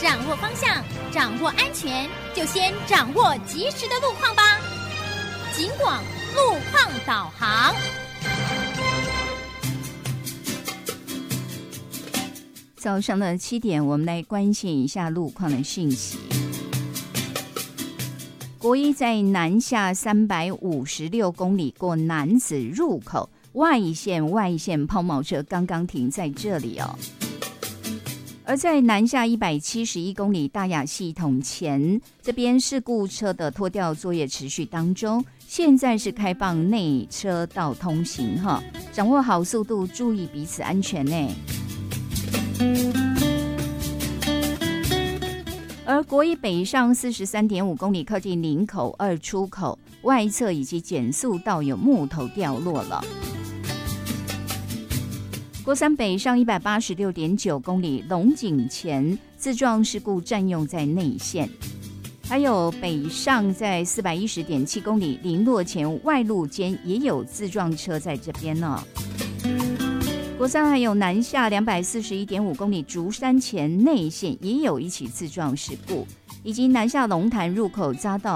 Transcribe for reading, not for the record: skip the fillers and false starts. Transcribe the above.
掌握方向，掌握安全，就先掌握及时的路况吧。警广路况导航。 早上的7点，我们来关心一下路况的讯息。国一在南下356公里过楠梓入口外线抛锚车刚刚停在这里哦。而在南下171公里大雅系统前，这边事故车的拖吊作业持续当中，现在是开放内车道通行哈，掌握好速度，注意彼此安全呢。而国一北上43.5公里，靠近林口2出口外侧以及减速道有木头掉落了。国三北上186.9公里，龙井前自撞事故占用在内线。还有北上在410.7公里，林落前外路间也有自撞车在这边呢。国三还有南下241.5公里，竹山前内线也有一起自撞事故，以及南下龙潭入口匝道